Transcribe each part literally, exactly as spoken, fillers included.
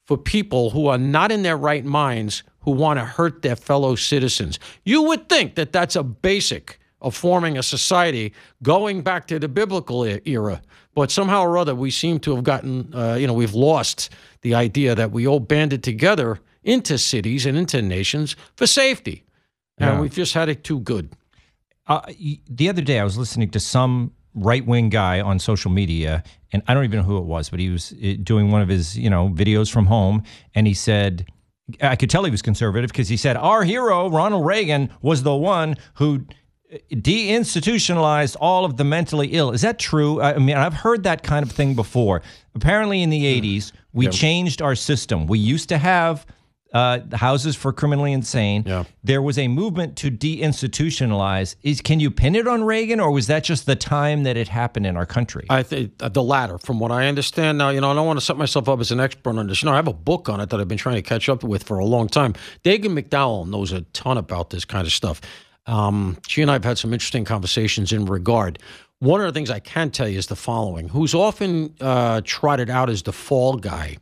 for people who are not in their right minds, who want to hurt their fellow citizens. You would think that that's a basic of forming a society going back to the biblical era. But somehow or other, we seem to have gotten, uh, you know, we've lost the idea that we all banded together into cities and into nations for safety. And Yeah. we've just had it too good. Uh, y- the other day, I was listening to some right-wing guy on social media, and I don't even know who it was, but he was uh, doing one of his, you know, videos from home, and he said, I could tell he was conservative because he said, our hero, Ronald Reagan, was the one who deinstitutionalized all of the mentally ill. Is that true? I mean, I've heard that kind of thing before. Apparently in the eighties, we Yeah. changed our system. We used to have uh, houses for criminally insane. Yeah. There was a movement to deinstitutionalize. Is Can you pin it on Reagan, or was that just the time that it happened in our country? I think uh, the latter, from what I understand. Now, you know, I don't want to set myself up as an expert on this. You know, I have a book on it that I've been trying to catch up with for a long time. Dagan McDowell knows a ton about this kind of stuff. Um, she and I have had some interesting conversations in regard. One of the things I can tell you is the following: who's often uh, trotted out as the fall guy,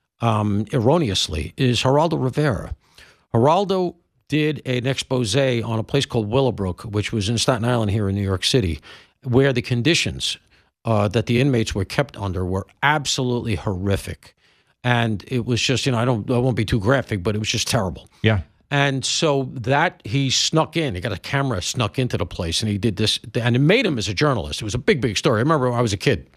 um, erroneously, is Geraldo Rivera. Geraldo did an expose on a place called Willowbrook, which was in Staten Island here in New York City, where the conditions uh, that the inmates were kept under were absolutely horrific. And it was just, you know, I don't, I won't be too graphic, but it was just terrible. Yeah. And so that he snuck in, he got a camera, snuck into the place, and he did this, and it made him as a journalist. It was a big, big story. I remember when I was a kid.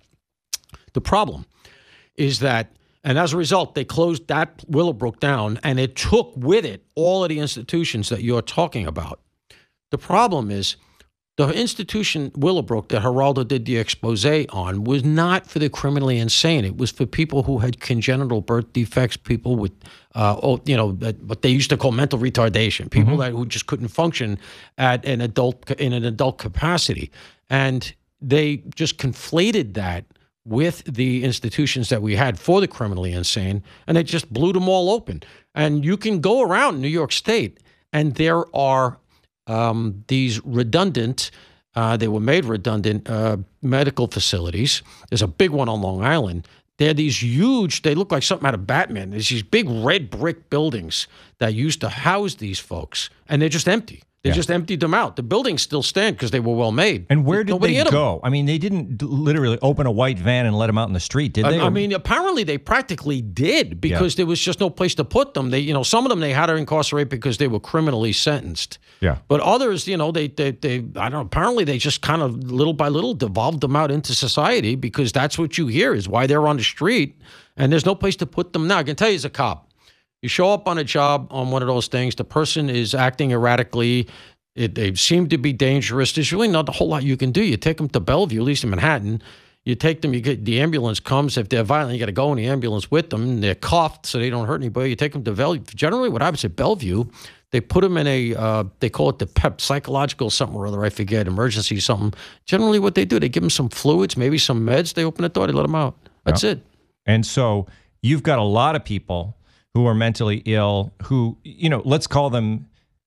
The problem is that, and as a result, they closed that Willowbrook down, and it took with it all of the institutions that you're talking about. The problem is, the institution Willowbrook that Geraldo did the expose on was not for the criminally insane. It was for people who had congenital birth defects, people with, uh, oh, you know, what they used to call mental retardation, people that who just couldn't function at an adult in an adult capacity, and they just conflated that with the institutions that we had for the criminally insane, and they just blew them all open. And you can go around New York State, and there are Um, these redundant, uh, they were made redundant uh, medical facilities. There's a big one on Long Island. They're these huge, they look like something out of Batman. There's these big red brick buildings that used to house these folks, and they're just empty. They Yeah. just emptied them out. The buildings still stand because they were well made. And where did Nobody they hit 'em. go? I mean, they didn't d- literally open a white van and let them out in the street, did they? I, I mean, apparently they practically did because there was just no place to put them. They, you know, some of them they had to incarcerate because they were criminally sentenced. Yeah. But others, you know, they, they, they, I don't know, apparently they just kind of little by little devolved them out into society because that's what you hear is why they're on the street and there's no place to put them now. I can tell you as a cop, you show up on a job on one of those things, the person is acting erratically, It, they seem to be dangerous. There's really not a whole lot you can do. You take them to Bellevue, at least in Manhattan. You take them, you get the ambulance comes. If they're violent, you got to go in the ambulance with them. And they're cuffed so they don't hurt anybody. You take them to Bellevue. Generally, what happens at Bellevue, they put them in a, uh, they call it the PEP, psychological something or other, I forget, emergency something. Generally, what they do, they give them some fluids, maybe some meds. They open the door, they let them out. That's Yeah. it. And so you've got a lot of people who are mentally ill who, you know, let's call them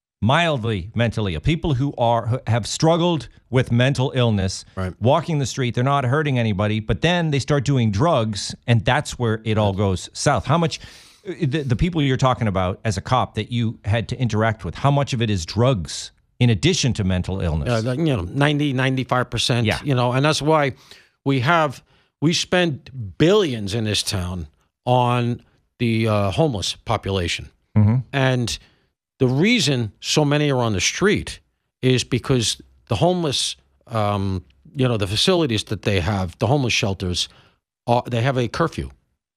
mildly mentally ill, people who are who have struggled with mental illness, Right. walking the street, they're not hurting anybody, but then they start doing drugs, and that's where it all goes south. How much, the, the people you're talking about as a cop that you had to interact with, how much of it is drugs in addition to mental illness? Uh, you know, ninety, ninety-five percent, Yeah. you know, and that's why we have, we spend billions in this town on the uh, homeless population. Mm-hmm. And the reason so many are on the street is because the homeless, um, you know, the facilities that they have, the homeless shelters, are, they have a curfew.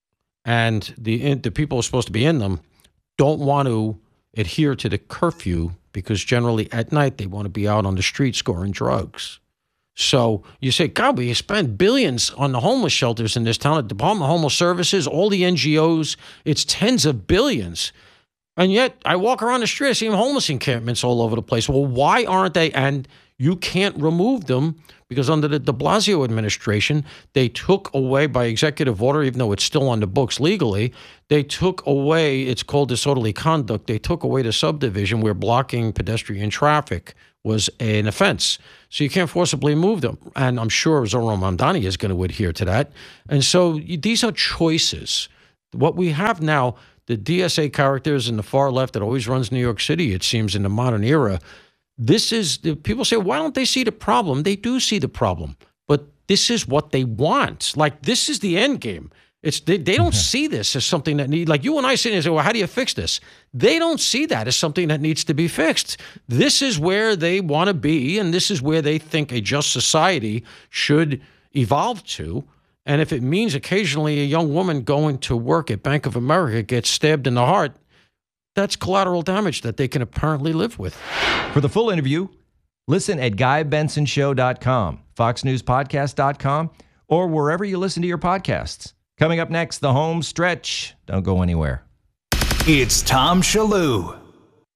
And the the people who are supposed to be in them don't want to adhere to the curfew because generally at night they want to be out on the street scoring drugs. So you say, God, we spend billions on the homeless shelters in this town, the Department of Homeless Services, all the N G Os, it's tens of billions. And yet I walk around the street, I see homeless encampments all over the place. Well, why aren't they? And you can't remove them because under the de Blasio administration, they took away by executive order, even though it's still on the books legally, they took away, it's called disorderly conduct, they took away the subdivision where blocking pedestrian traffic was an offense. So you can't forcibly move them. And I'm sure Zohran Mamdani is going to adhere to that. And so these are choices What we have now, the D S A characters in the far left that always runs New York City, it seems, in the modern era, this is, people say, why don't they see the problem? They do see the problem, but this is what they want. Like, this is the end game. It's they, they don't see this as something that need, like you and I sit and say, well, how do you fix this? They don't see that as something that needs to be fixed. This is where they want to be, and this is where they think a just society should evolve to. And if it means occasionally a young woman going to work at Bank of America gets stabbed in the heart, that's collateral damage that they can apparently live with. For the full interview, listen at guy benson show dot com, fox news podcast dot com, or wherever you listen to your podcasts. Coming up next, the home stretch. Don't go anywhere. It's Tom Shallou.